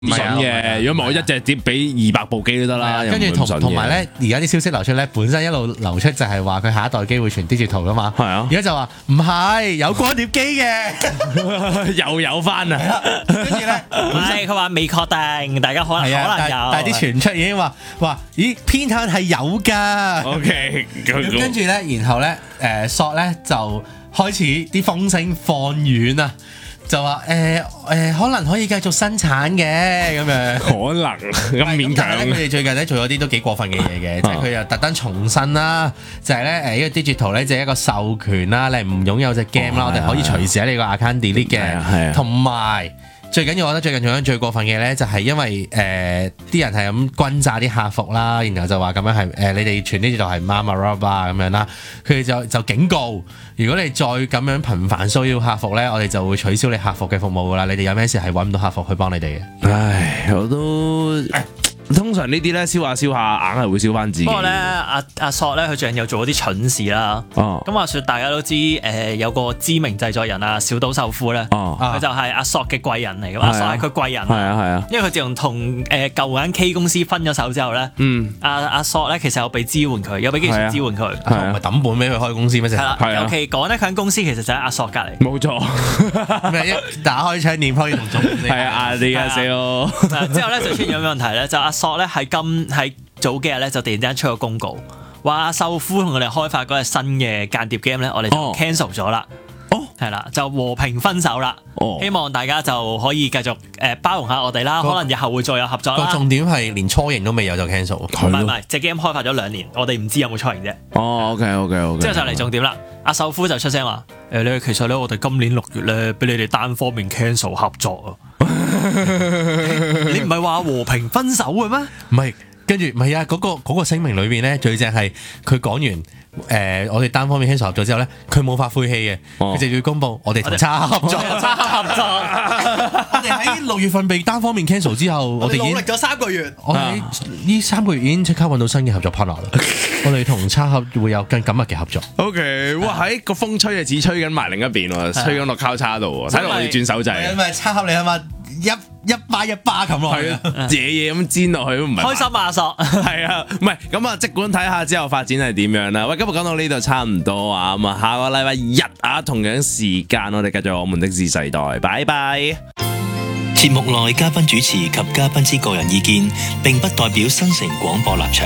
筍嘅，如果唔係我一隻碟俾200部機都得啦。 跟住同埋咧，而家啲消息流出咧，本身一路流出就係話佢下一代機會傳 digital 噶嘛。 係啊， 而家就話唔係有光碟機嘅， 又有翻啊。 跟住咧， 唔係佢話未確定，大家可能有。 但係啲傳出已經話咦偏向係有㗎。 OK， 跟住咧，然後咧索咧就開始啲風聲放遠啊。就話可能可以繼續生產嘅咁樣， 可能咁勉強。 佢哋最近咧做咗啲都幾過分嘅嘢嘅，即係佢又特登重申啦，就係咧呢個 digital 咧就係一個授權啦，你唔擁有隻 game 啦，我哋可以隨時喺你個 account delete 嘅，同埋。最緊要，我覺得最近仲有最過分嘅咧，就係因為啲人係咁轟炸啲客服啦，然後就話咁樣係你哋傳呢度係媽媽 rob 啊咁樣啦，佢哋就警告，如果你再咁樣頻繁騷擾客服咧，我哋就會取消你客服嘅服務噶啦，你哋有咩事係揾唔到客服去幫你哋嘅。 唉，我都通常呢啲咧燒下燒下，硬係會燒翻自己。 不過咧，阿索咧，佢最近又做咗啲蠢事啦。咁話說大家都知有個知名製作人啊，小島秀夫咧，佢就係阿索嘅貴人嚟嘅，阿索係佢貴人。係啊。因為佢自從同舊間 K 公司分咗手之後咧，阿索咧其實有俾支援佢，有俾技術支援佢， 唔係抌本俾佢開公司咩？ 係啦，尤其講呢間公司其實就喺阿索隔離。 冇錯， 一打開窗簾可以同總公司。 係啊，你嘅死咯。 之後咧就出現咗咩問題咧？就阿索咧係早幾日咧就突然之間出個公告，話阿秀夫同我哋開發嗰隻新嘅間諜 game 咧，我哋就 cancel 咗啦。係啦，就和平分手啦。希望大家就可以繼續包容下我哋啦，可能日後會再有合作啦。 個重點係連初型都未有就 cancel。唔係，隻 game 開發咗2年，我哋唔知有冇初型啫。 OK。 之後就嚟重點啦，阿秀夫就出聲話：咧其實咧，我哋今年6月咧，俾你哋單方面 cancel 合作啊。你唔係話和平分手嘅咩？ 唔係，跟住唔係啊！嗰個聲明裏邊咧，最正係佢講完我哋單方面 cancel 合作之後咧，佢冇發晦氣嘅，佢就要公佈我哋同差合作。我哋喺6月份被單方面 cancel 之後，我哋努力咗3個月。 我哋呢3個月已經即刻揾到新嘅合作 partner 啦。我哋同差合會有更緊密嘅合作。 OK， 哇！喺個風吹就只吹緊埋另一邊喎，吹緊落交叉度喎，睇落我要轉手掣。 因為差合你啊嘛，一巴咁落去， 嘢咁煎落去都唔係。 開心啊，索係啊，唔係咁啊，即管睇下之後發展係點樣啦。喂，今日講到呢度差唔多啊，咁啊，下個禮拜日啊，同樣時間我哋繼續我們的 Z 世代，拜拜。 節目內嘉賓主持及嘉賓之個人意見，並不代表新城廣播立場。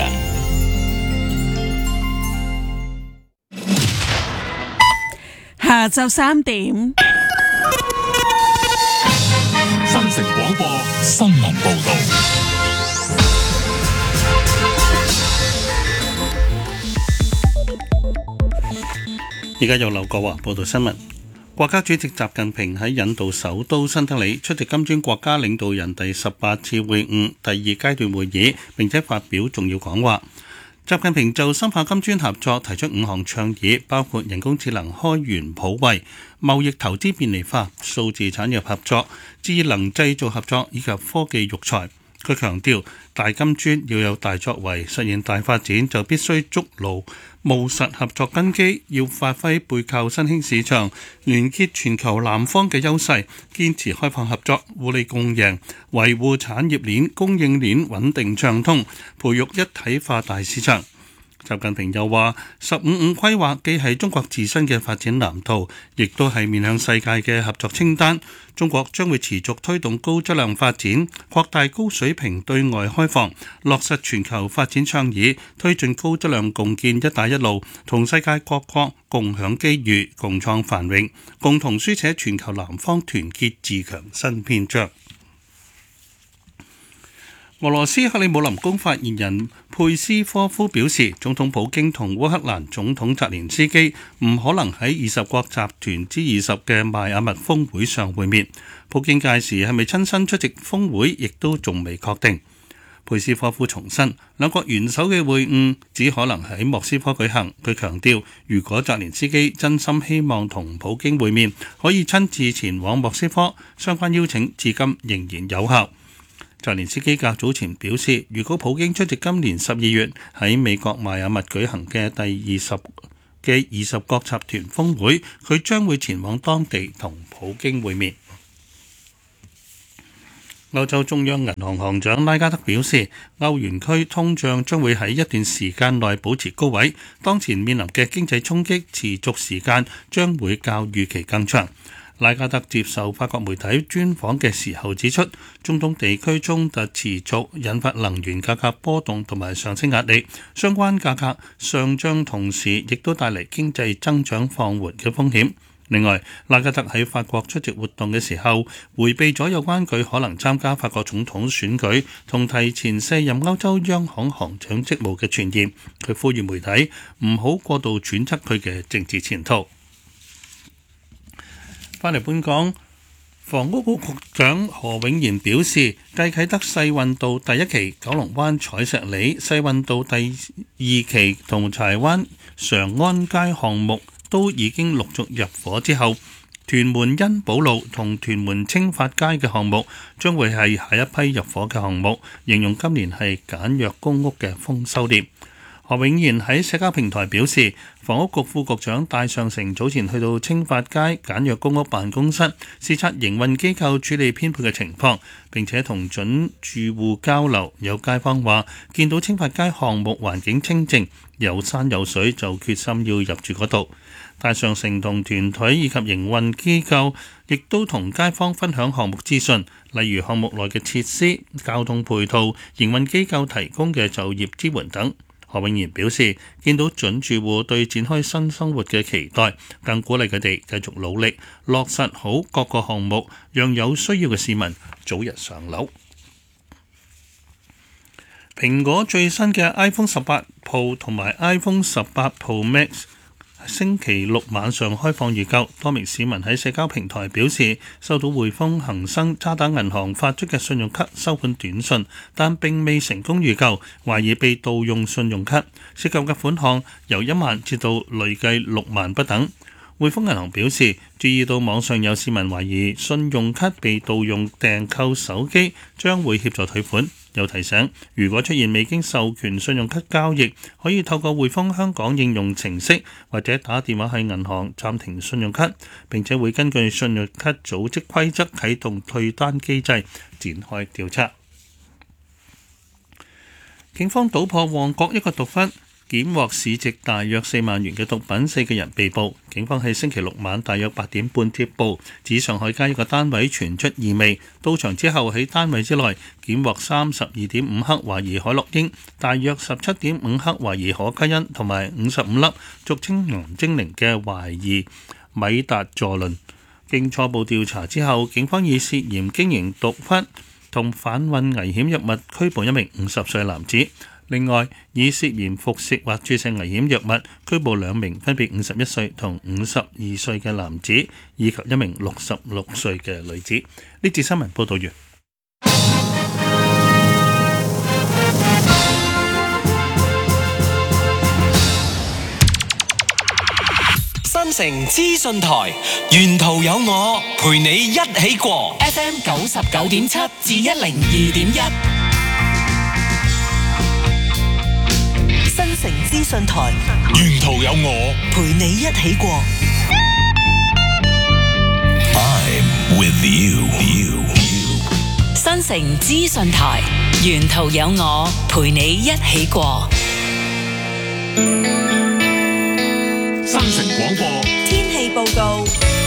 下晝3點， 新城廣播新聞報道。 而家由劉國華報道新聞。國家主席習近平喺印度首都新德里出席金磚國家領導人第18次會晤第2階段會議，並且發表重要講話。習近平就深化金磚合作提出5項倡議，包括人工智能開源普惠、貿易投資便利化、數字產業合作、智能製造合作以及科技育才。佢強調，大金磚要有大作為，實現大發展就必須築牢務實合作根基，要發揮背靠新興市場、聯結全球南方嘅優勢，堅持開放合作、互利共贏，維護產業鏈、供應鏈穩定暢通，培育一體化大市場。習近平又話，15+5規劃既係中國自身嘅發展藍圖，亦都係面向世界嘅合作清單。中國將會持續推動高質量發展，擴大高水平對外開放，落實全球發展倡議，推進高質量共建「一帶一路」，同世界各國共享機遇，共創繁榮，共同書寫全球南方團結自強新篇章。俄羅斯克里姆林宮發言人佩斯科夫表示，總統普京同烏克蘭總統澤連斯基唔可能喺20國集團G20嘅邁阿密峰會上會面。普京屆時係咪親身出席峰會，亦都仲未確定。佩斯科夫重申，兩國元首嘅會晤只可能喺莫斯科舉行。佢強調，如果澤連斯基真心希望同普京會面，可以親自前往莫斯科，相關邀請至今仍然有效。澤連斯基較早前表示，如果普京出席今年12月喺美國邁阿密舉行嘅第20國集團峰會，佢將會前往當地同普京會面。 歐洲中央銀行行長拉加德表示，歐元區通脹將會喺一段時間內保持高位，當前面臨嘅經濟衝擊持續時間將會較預期更長。拉加德接受法國媒體專訪嘅時候指出，中東地區衝突持續引發能源價格波動同埋上升壓力，相關價格上漲同時亦都帶嚟經濟增長放緩嘅風險。另外，拉加德喺法國出席活動嘅時候，迴避咗有關佢可能參加法國總統選舉同提前卸任歐洲央行行長職務嘅傳言。佢呼籲媒體唔好過度揣測佢嘅政治前途。返嚟本港，房屋局局長何永賢表示，繼啟德世運道第一期、九龍灣彩石里、世運道第二期同柴灣常安街項目都已經陸續入伙之後，屯門欣寶路同屯門青發街嘅項目將會係下一批入伙嘅項目，形容今年係簡約公屋嘅豐收年。何永賢喺社交平台表示，房屋局副局長戴尚成早前去到青發街簡約公屋辦公室視察營運機構處理編配嘅情況，並且同準住戶交流。有街坊話見到青發街項目環境清靜，有山有水，就決心要入住嗰度。戴尚成同團隊以及營運機構亦都同街坊分享項目資訊，例如項目內嘅設施、交通配套、營運機構提供嘅就業支援等。何永賢表示，見到準住戶對展開新生活嘅期待，更鼓勵佢哋繼續努力，落實好各個項目，讓有需要嘅市民早日上樓。蘋果最新嘅 iPhone 18 Pro 同埋 iPhone 18 Pro Max星期六晚上開放預購，多名市民喺社交平台表示收到匯豐、恒生、渣打銀行發出嘅信用卡收款短信，但並未成功預購，懷疑被盜用信用卡，涉及嘅款項由1萬至到累計6萬不等。匯豐銀行表示，注意到網上有市民懷疑信用卡被盜用訂購手機，將會協助退款。又提醒，如果出現未經授權信用卡交易，可以透過匯豐香港應用程式或者打電話喺銀行暫停信用卡，並且會根據信用卡組織規則啟動退單機制，展開調查。警方搗破旺角一個毒窟，檢獲市值大約4萬元嘅毒品，4個人被捕。警方喺星期六晚大約8點半接報，指上海街一個單位傳出異味。到場之後喺單位之內檢獲32.5克懷疑海洛因，大約17.5克懷疑可卡因，同埋55粒俗稱藍精靈嘅懷疑米達唑崙。經初步調查之後，警方以涉嫌經營毒窟同販運危險藥物拘捕一名50歲男子。另外，以涉嫌服食或注射危險藥物拘捕2名分別51歲同52歲嘅男子，以及一名66歲嘅女子。呢節新聞報道完。 新城資訊台，沿途有我陪你一起過。 FM 99.7至102.1。新城資訊台， 沿途有我陪你一起過。 I'm with you。 新城資訊台，沿途有我陪你一起過。 新城廣播天氣報告。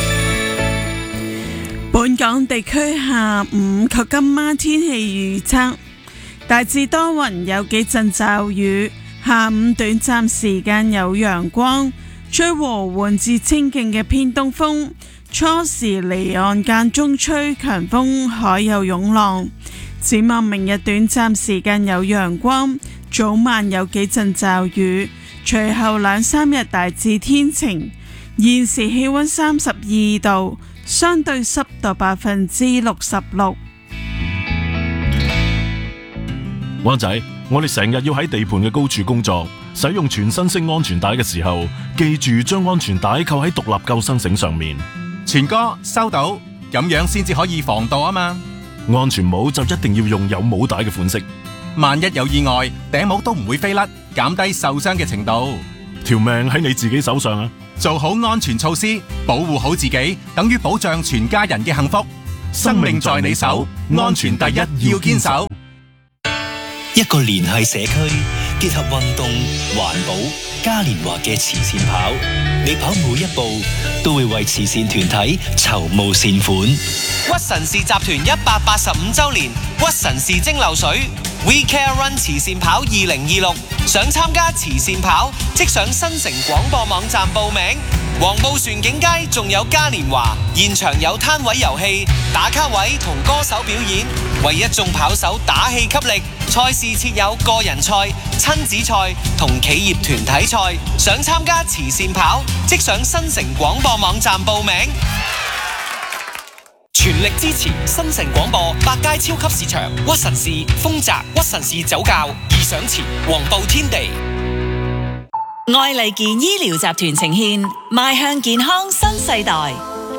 本港地區下午及今晚天氣預測，大致多雲，有幾陣驟雨。下午短暫時間有陽光，吹和緩至清勁嘅偏東風，初時離岸間中吹強風，海有湧浪。展望明日短暫時間有陽光，早晚有幾陣驟雨，隨後2-3日大致天晴。現時氣溫32度，相對濕度66%。 灣仔，我哋成日要喺地盤嘅高處工作，使用全身式安全帶嘅時候，記住將安全帶扣喺獨立救生繩上面。 全哥收到，咁樣先至可以防盜啊嘛。 安全帽就一定要用有帽帶嘅款式， 萬一有意外，頂帽都唔會飛甩，減低受傷嘅程度。 條命喺你自己手上啊！ 做好安全措施，保護好自己，等於保障全家人嘅幸福。 生命在你手，安全第一要堅守。 一個聯繫社區，結合運動、環保、嘉年華嘅慈善跑，你跑每一步都會為慈善團體籌募善款。 屈臣氏集團185週年，屈臣氏蒸餾水 We Care Run 慈善跑2026，想參加慈善跑，即上新城廣播網站報名。黃埔船景街仲有嘉年華，現場有攤位遊戲、打卡位同歌手表演，為一眾跑手打氣給力。賽事設有個人賽、親子賽同企業團體賽。想參加慈善跑，即上新城廣播網站報名。全力支持新城廣播百佳超級市場、屈臣氏、豐澤、屈臣氏酒窖、義想前、黃埔天地。 愛麗健醫療集團呈獻邁向健康新世代。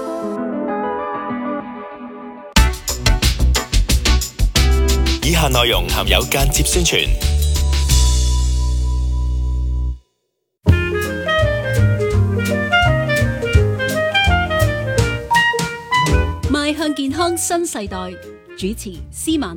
以下內容含有間接宣傳。 邁向健康新世代，主持思敏。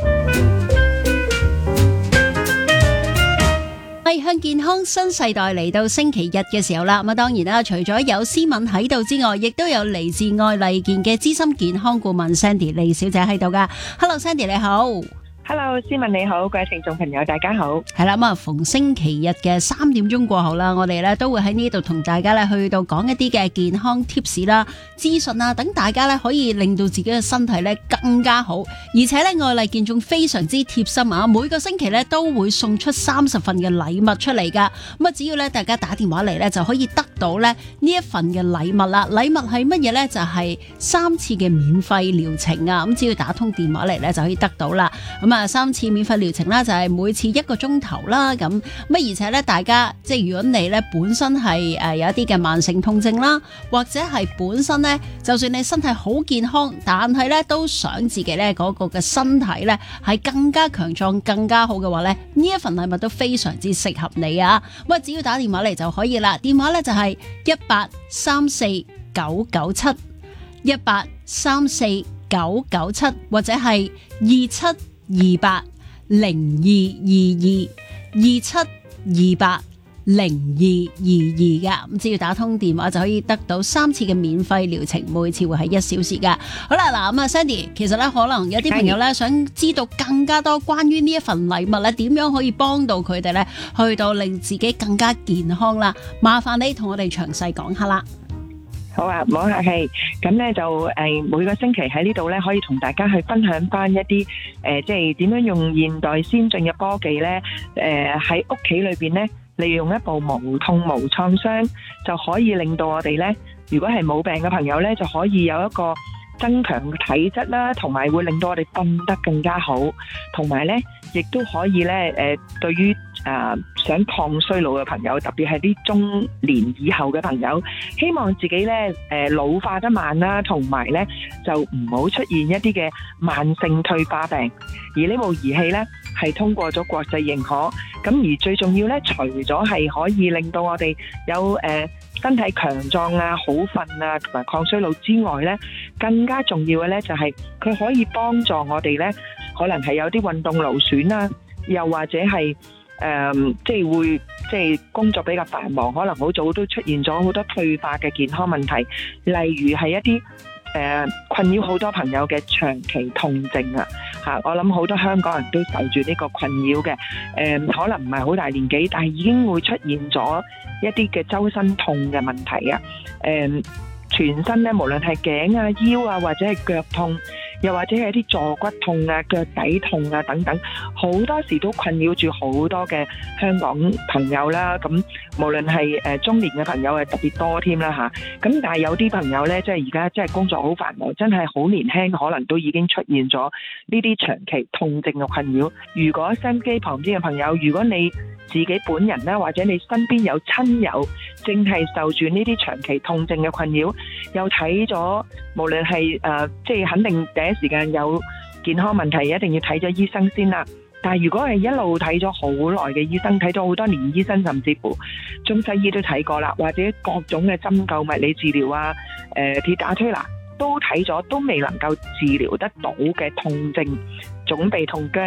邁向健康新世代嚟到星期日嘅時候啦，咁當然啦，除咗有思敏喺度之外，亦都有嚟自愛麗健嘅資深健康顧問 Sandy 李小姐喺度噶。Hello Sandy 你好。 Hello， 思敏你好，各位聽眾朋友大家好。 係啦，咁啊，逢星期日嘅3點鐘過後啦，我哋咧都會喺呢度同大家咧去到講一啲嘅健康 tips 啦、資訊啦，等大家咧可以令到自己嘅身體咧更加好。而且咧，愛麗健仲非常之貼心啊，每個星期咧都會送出30份嘅禮物出嚟噶。咁啊，只要咧大家打電話嚟咧就可以得到咧呢一份嘅禮物啦。禮物係乜嘢咧？就係3次嘅免費療程啊！咁只要打通電話嚟咧就可以得到啦。咁啊，3次免費療程啦，就係每次1個鐘頭啦，咁而且咧，大家即係如果你咧本身係有一啲嘅慢性痛症啦，或者係本身咧，就算你身體好健康，但係咧都想自己咧嗰個嘅身體咧係更加強壯、更加好嘅話咧，呢一份禮物都非常之適合你啊！咁啊，只要打電話嚟就可以啦，電話咧就係1834997 1834997，或者係27280222 27280222噶，咁只要打通電話就可以得到3次嘅免費療程，每次會係1小時噶。好啦，嗱咁啊 Sandy， 其實咧可能有啲朋友咧想知道更加多關於呢一份禮物咧，點樣可以幫到佢哋咧，去到令自己更加健康啦。麻煩你同我哋詳細講下啦。 好啊，唔好客氣。咁咧就每個星期喺呢度咧，可以同大家去分享翻一啲即係點樣用現代先進嘅科技咧，喺屋企裏邊咧，利用一部無痛無創傷，就可以令到我哋咧，如果係冇病嘅朋友咧，就可以有一個增強嘅體質啦，同埋會令到我哋瞓得更加好，同埋咧亦都可以咧對於想抗衰老嘅朋友，特別係啲中年以後嘅朋友，希望自己咧老化得慢啦，同埋咧就唔好出現一啲嘅慢性退化病。而呢部儀器咧係通過咗國際認可，咁而最重要咧，除咗係可以令到我哋有身體強壯啊、好瞓啊同埋抗衰老之外咧，更加重要嘅咧就係佢可以幫助我哋咧，可能係有啲運動勞損啊，又或者係即係會即係工作比較繁忙，可能好早都出現咗好多退化嘅健康問題，例如係一啲困擾好多朋友嘅長期痛症啊嚇，我諗好多香港人都受住呢個困擾嘅，可能唔係好大年紀，但係已經會出現咗一啲嘅周身痛嘅問題啊，全身咧無論係頸啊、腰啊或者係腳痛，又或者係一啲坐骨痛啊、腳底痛啊等等，好多時都困擾住好多嘅香港朋友啦。咁無論係中年嘅朋友係特別多添啦嚇。咁但係有啲朋友咧，即係而家即係工作好繁忙，真係好年輕，可能都已經出現咗呢啲長期痛症嘅困擾。如果收音機旁邊嘅朋友，如果你自己本人啦，或者你身邊有親友正係受住呢啲長期痛症嘅困擾，又睇咗，無論係即係肯定第一時間有健康問題，一定要睇咗醫生先啦。但係如果係一路睇咗好耐嘅醫生，睇咗好多年醫生，甚至乎中西醫都睇過啦，或者各種嘅針灸物理治療啊、鐵打推拿都睇咗都未能夠治療得到嘅痛症，總臂痛、僵